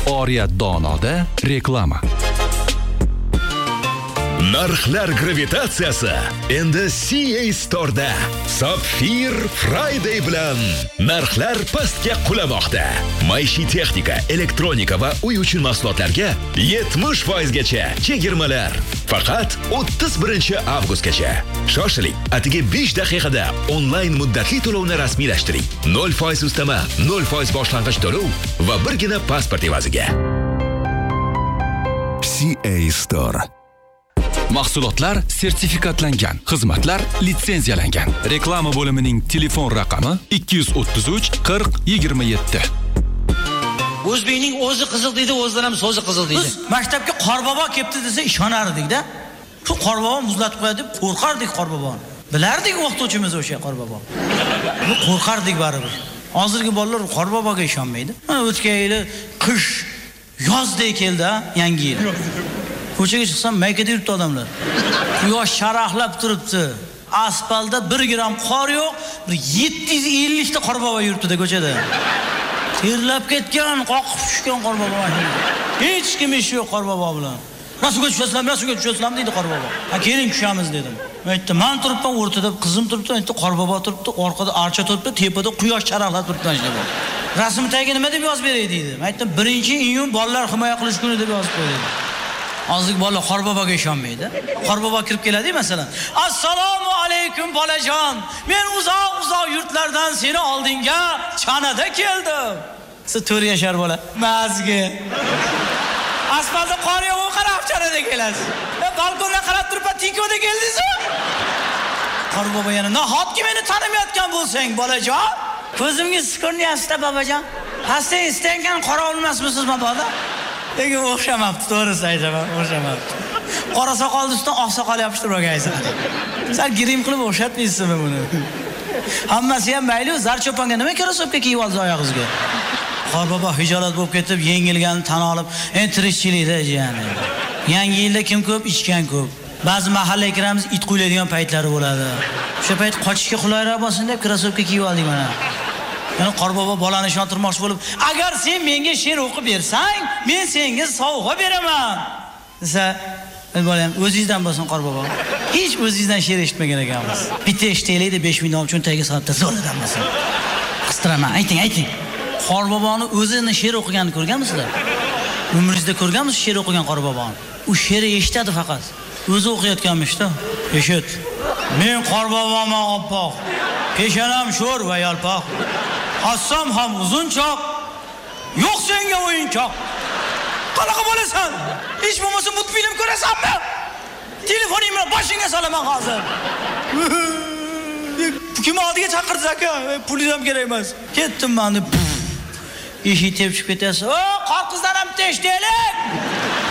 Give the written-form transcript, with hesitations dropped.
Oriyat Donoda reklama. Narxlar gravitatsiyasi endi CA Store'da Sapphire Friday bilan narxlar pastga qulamoqda. Maishiy texnika, elektronika va uy uchun mahsulotlarga 70% gacha chegirmalar. Faqat 31 avgustgacha. Shoshiling, atigi 5 daqiqada onlayn muddatli to'lovni rasmiylashtiring. 0% ustama, 0% boshlang'ich to'lov va birgina pasport evaziga. CA Store. Mahsulotlar sertifikatlangan, xizmatlar litsenziyalangan. Reklama bo'limining telefon raqami 233 40 27. O'zbekning o'zi qiziq deydi, o'zidan ham so'zi qiziq deydi. Biz maktabga qorbobo kelibdi desa ishonardik-da. Shu qorbobo muzlatib qo'yadi deb qo'rqardik qorboboni. Bilardik o'qituvchimiz o'sha qorbobo. Bu qo'rqardik baribir. Hozirgi bolalar qorboboga ishonmaydi. O'tgan yili qish, yozdek keldi, yangi yil. Ko'chaga chiqsam maykada yuribdi odamlar. Quyosh sharaxlab turibdi. Asfaltda 1 gram qor yo'q, 750 ta qorbobo yuribdi-da ko'chada. Terlab ketgan, qoqib tushgan qorbobo. Hech kim ishi yo'q qorbobo bilan. Nasga tushasizlar deydi qorbobo. Ha, keling tushamiz dedim. Aytdim, men turibman o'rtada, qizim turibdi, aytdi qorbobo turibdi, orqada archa turibdi, tepada quyosh charaqlab turibdi mana. Rasm tagiga nima deb yozib beray dedi. Aytdim, 1-iyun bolalar himoya qilish kuni deb yozib qo'ydi. Hozirgi bolalar qorboboga ishonmaydi. Qorbobo kirib keladi, masalan. Assalomu alaykum bolajon. Men uzoq yurtlardan seni oldinga Chanada keldim. Siz 4 yashar bola. Mazgi. Asfaltda qor yo'q, qarab Chanada kelasiz. Balkondan qarab turib, tikoda keldingiz-ku? Qorbobo yana, "Nahotki meni tanimayotgan bo'lsang, bolajon?" Ko'zimga ko'rinyapsiz-da, babajon. Pastda istangan qora olmasmisiz mabodo? Lekin o'xshamabdi, to'g'risi aytaman, o'xshamabdi. Qora soqolni ustidan oq soqol yopishtirib olgansiz. Sal grim qilib o'xshatmaysizmi buni? Hammasi ham mayli, zarcho'ponga nima krossovka kiyib oldi oyog'ingizga? Qorbobo hijolat bo'lib ketib, yengilganini tan olib, tirikchilikda jiyani. Yangi yilda kim ko'p, ichgan ko'p. Ba'zi mahallaga kiramiz, it qo'yiladigan paytlari bo'ladi. O'sha payt qochishga qulayroq bo'lsin deb krossovka kiyib oldik mana. Yani qorbobo bolani ishontirmoqchi bo'lib, "Agar sen menga she'r o'qib bersang, men senga sovg'a beraman." Desa, bolam o'zingizdan bo'lsin qorbobo. Hech o'zingizdan she'r eshitmagan ekanmiz. Bitta eshitaylik deb 5 ming so'm uchun tagiga solibdi, zo'radan bo'lsin. Qistiraman, ayting. Qorboboni o'zini she'r o'qiganini ko'rganmisizlar? Umringizda ko'rganmisiz she'r o'qigan qorboboni? U she'r eshitadi faqat. O'zi o'qiyotganmish-da. Eshit. Men qorboboman oppoq. Peshanam sho'r va yalpoq. Hassam ham uzunchoq. Yo'q senga o'yinchoq. Qanaqa bo'lasan? Hech bo'lmasa multfilm ko'rasanmi? Telefoning bilan boshingga solaman hozir. Kim oldiga chaqirdi aka? Puli ham kerak emas. Ketdim men deb. Eshik tepib chiqib ketasiz. "O, qor qizlar ham teshdaylik."